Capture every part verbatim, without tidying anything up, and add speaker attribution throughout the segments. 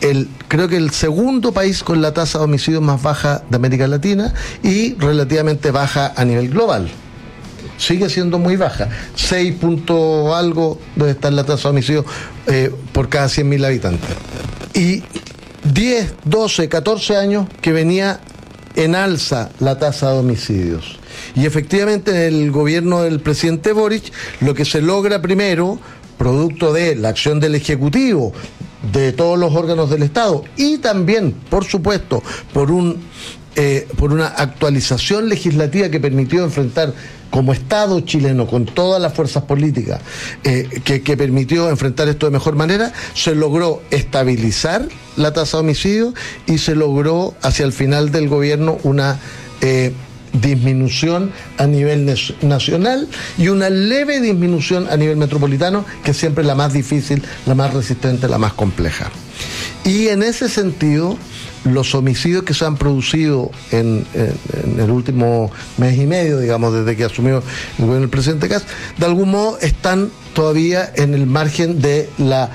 Speaker 1: el, creo que el segundo país con la tasa de homicidios más baja de América Latina y relativamente baja a nivel global. Sigue siendo muy baja. seis punto algo debe estar la tasa de homicidios eh, por cada cien mil habitantes. Y diez, doce, catorce años que venía en alza la tasa de homicidios. Y efectivamente en el gobierno del presidente Boric lo que se logra primero, producto de la acción del Ejecutivo, de todos los órganos del Estado y también, por supuesto, por un eh, por una actualización legislativa que permitió enfrentar como Estado chileno, con todas las fuerzas políticas, eh, que, que permitió enfrentar esto de mejor manera, se logró estabilizar la tasa de homicidios y se logró hacia el final del gobierno una eh, disminución a nivel nacional y una leve disminución a nivel metropolitano, que siempre es la más difícil, la más resistente, la más compleja. Y en ese sentido, los homicidios que se han producido en, en, en el último mes y medio, digamos, desde que asumió el gobierno del presidente Kast, de algún modo están todavía en el margen de la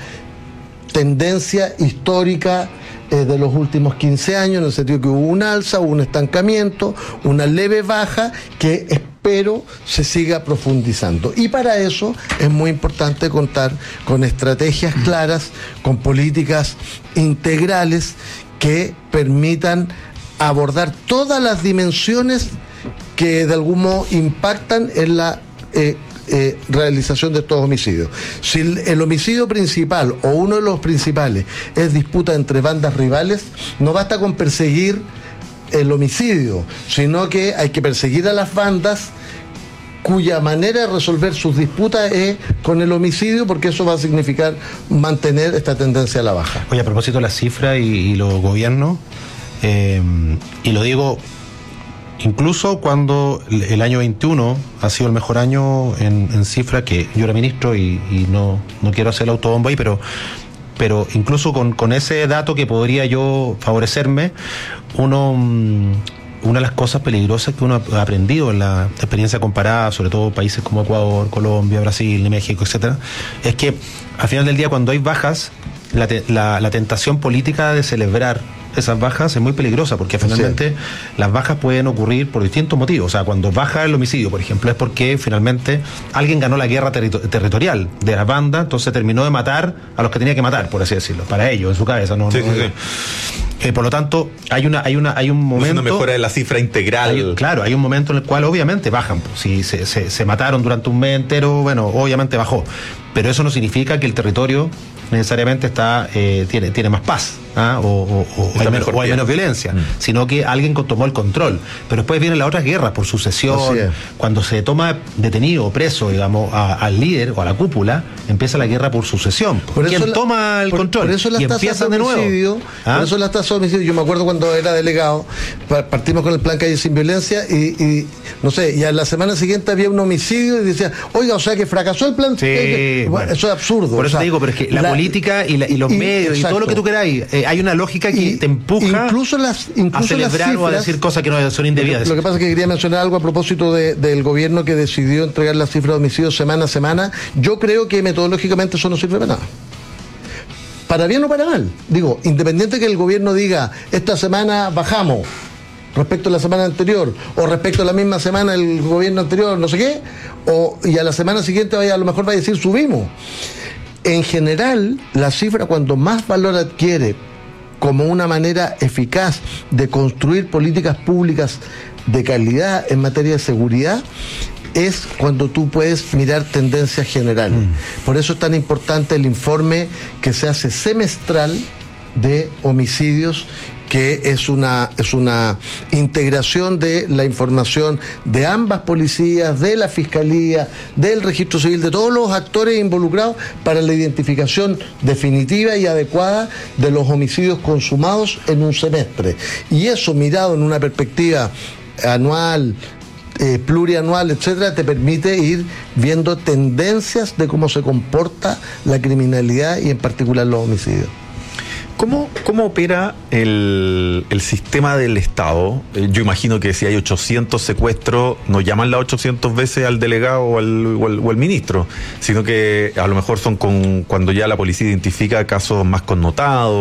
Speaker 1: tendencia histórica eh, de los últimos quince años, en el sentido que hubo un alza, hubo un estancamiento, una leve baja que espero se siga profundizando. Y para eso es muy importante contar con estrategias claras, con políticas integrales que permitan abordar todas las dimensiones que de algún modo impactan en la eh, eh, realización de estos homicidios. Si el, el homicidio principal o uno de los principales es disputa entre bandas rivales, no basta con perseguir el homicidio, sino que hay que perseguir a las bandas cuya manera de resolver sus disputas es con el homicidio, porque eso va a significar mantener esta tendencia a la baja.
Speaker 2: Oye, a propósito de las cifras y, y los gobiernos, eh, y lo digo incluso cuando el año veintiuno ha sido el mejor año en, en cifras, que yo era ministro y, y no, no quiero hacer el autobombo ahí, pero pero incluso con, con ese dato que podría yo favorecerme, uno... Una de las cosas peligrosas que uno ha aprendido en la experiencia comparada, sobre todo países como Ecuador, Colombia, Brasil, México, etcétera, es que al final del día, cuando hay bajas, la, te, la, la tentación política de celebrar esas bajas es muy peligrosa, porque finalmente sí, las bajas pueden ocurrir por distintos motivos. O sea, cuando baja el homicidio, por ejemplo, es porque finalmente alguien ganó la guerra terri- territorial de la banda, entonces terminó de matar a los que tenía que matar, por así decirlo, para ellos, en su cabeza. No,
Speaker 3: sí,
Speaker 2: no,
Speaker 3: sí,
Speaker 2: no.
Speaker 3: sí.
Speaker 2: Eh, por lo tanto, hay una, hay una, hay un momento.
Speaker 3: Es una mejora de la cifra integral.
Speaker 2: Hay, claro, hay un momento en el cual obviamente bajan. Pues, si se, se, se mataron durante un mes entero, bueno, obviamente bajó. Pero eso no significa que el territorio necesariamente está eh, tiene, tiene más paz, ¿ah? o, o, o, hay menos, o hay menos violencia, mm. sino que alguien tomó el control. Pero después vienen las otras guerras por sucesión, cuando se toma detenido o preso, digamos, a, al líder o a la cúpula, empieza la guerra por sucesión.
Speaker 1: Por
Speaker 2: ¿Quién
Speaker 1: la,
Speaker 2: toma el
Speaker 1: por,
Speaker 2: control?
Speaker 1: Por eso las
Speaker 2: y empiezan de nuevo.
Speaker 1: ¿Ah? Por eso las tasas de homicidio. Yo me acuerdo cuando era delegado, partimos con el plan Calle Sin Violencia y, y no sé, y a la semana siguiente había un homicidio y decía, oiga, o sea que fracasó el plan.
Speaker 2: Sí,
Speaker 1: bueno, bueno, eso es absurdo.
Speaker 2: Por eso
Speaker 1: o sea,
Speaker 2: te digo, pero es que la, la política y, la, y los y, medios exacto. y todo lo que tú queráis, eh, hay una lógica que y, te empuja
Speaker 1: incluso las, incluso
Speaker 2: a celebrar
Speaker 1: las cifras,
Speaker 2: o a decir cosas que no son indebidas.
Speaker 1: Lo, lo que pasa es que quería mencionar algo a propósito de, del gobierno que decidió entregar las cifras de homicidios semana a semana. Yo creo que metodológicamente eso no sirve para nada. Para bien o para mal. Digo, independiente que el gobierno diga, esta semana bajamos respecto a la semana anterior, o respecto a la misma semana el gobierno anterior, no sé qué, o y a la semana siguiente vaya, a lo mejor va a decir subimos. En general, la cifra cuando más valor adquiere como una manera eficaz de construir políticas públicas de calidad en materia de seguridad es cuando tú puedes mirar tendencias generales. Mm. Por eso es tan importante el informe que se hace semestral de homicidios, que es una, es una integración de la información de ambas policías, de la Fiscalía, del Registro Civil, de todos los actores involucrados para la identificación definitiva y adecuada de los homicidios consumados en un semestre. Y eso mirado en una perspectiva anual, eh, plurianual, etcétera, te permite ir viendo tendencias de cómo se comporta la criminalidad y en particular los homicidios.
Speaker 3: ¿Cómo, cómo opera el, el sistema del Estado? Eh, yo imagino que si hay ochocientos secuestros, no llaman las ochocientas veces al delegado o al, o, al, o al ministro, sino que a lo mejor son con cuando ya la policía identifica casos más connotados.